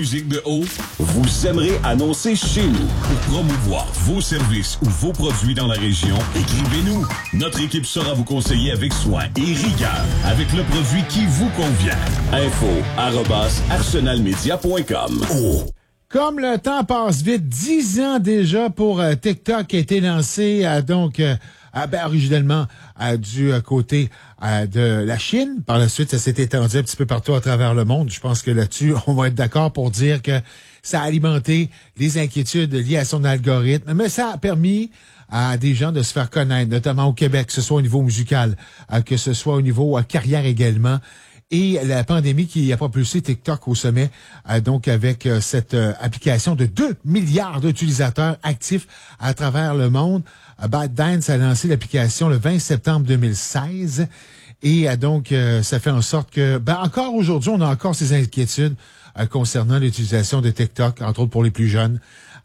musique de haut? Vous aimerez annoncer chez nous. Pour promouvoir vos services ou vos produits dans la région, écrivez-nous. Notre équipe saura vous conseiller avec soin et rigueur avec le produit qui vous convient. info@arsenalmedia.com. Comme le temps passe vite, 10 ans déjà pour TikTok qui a été lancé originellement du côté de la Chine. Par la suite, ça s'est étendu un petit peu partout à travers le monde. Je pense que là-dessus, on va être d'accord pour dire que ça a alimenté les inquiétudes liées à son algorithme, mais ça a permis à des gens de se faire connaître, notamment au Québec, que ce soit au niveau musical, que ce soit au niveau carrière également. Et la pandémie qui a propulsé TikTok au sommet, donc avec cette application de 2 milliards d'utilisateurs actifs à travers le monde. ByteDance a lancé l'application le 20 septembre 2016. Et donc, ça fait en sorte que, encore aujourd'hui, on a encore ces inquiétudes concernant l'utilisation de TikTok, entre autres pour les plus jeunes.